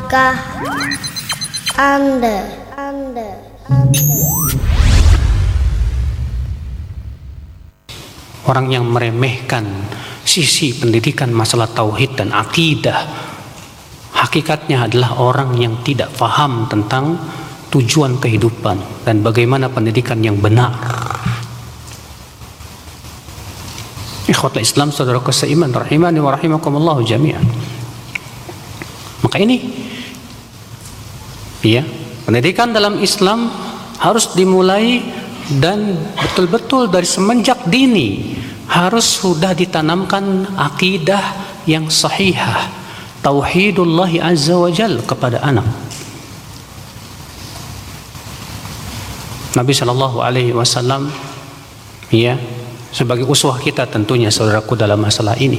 Tahukah Anda? Orang yang meremehkan sisi pendidikan masalah tauhid dan akidah, hakikatnya adalah orang yang tidak paham tentang tujuan kehidupan dan bagaimana pendidikan yang benar. Ikhwatul Islam, saudaraku seiman, rahimani wa rahimakumullah jami'an. Maka ini ya, pendidikan dalam Islam harus dimulai dan betul-betul dari semenjak dini harus sudah ditanamkan akidah yang sahihah, tauhidullah azza wa jal kepada anak. Nabi sallallahu alaihi wasallam ya sebagai uswah kita tentunya, saudaraku, dalam masalah ini.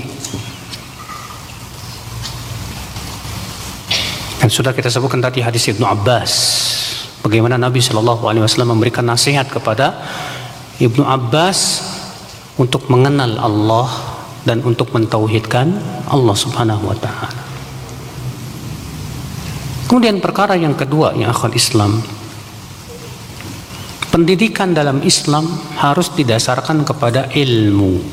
Dan sudah kita sebutkan tadi hadis Ibnu Abbas, bagaimana Nabi sallallahu alaihi wasallam memberikan nasihat kepada Ibnu Abbas untuk mengenal Allah dan untuk mentauhidkan Allah Subhanahu wa taala. Kemudian perkara yang kedua, yang akhwat Islam, pendidikan dalam Islam harus didasarkan kepada ilmu.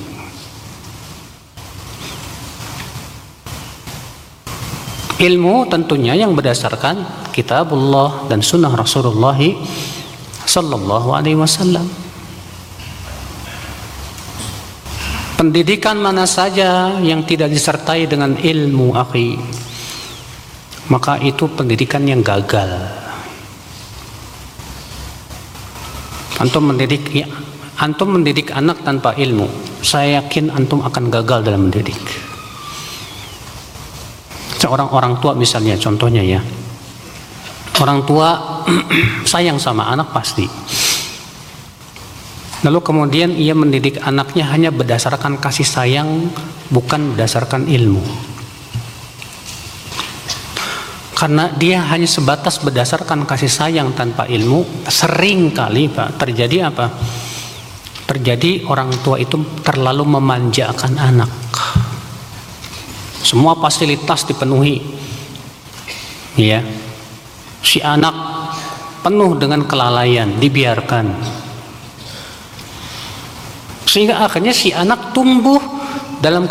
Ilmu tentunya yang berdasarkan kitabullah dan sunnah Rasulullah sallallahu alaihi wasallam. Pendidikan mana saja yang tidak disertai dengan ilmu, akhi, maka itu pendidikan yang gagal. Antum mendidik anak tanpa ilmu, saya yakin antum akan gagal dalam mendidik. Seorang orang tua misalnya, contohnya ya, orang tua sayang sama anak pasti, lalu kemudian ia mendidik anaknya hanya berdasarkan kasih sayang, bukan berdasarkan ilmu. Karena dia hanya sebatas berdasarkan kasih sayang tanpa ilmu, sering kali Pak terjadi apa? Terjadi orang tua itu terlalu memanjakan anak. Semua fasilitas dipenuhi, ya. Si anak penuh dengan kelalaian, dibiarkan. Sehingga akhirnya si anak tumbuh dalam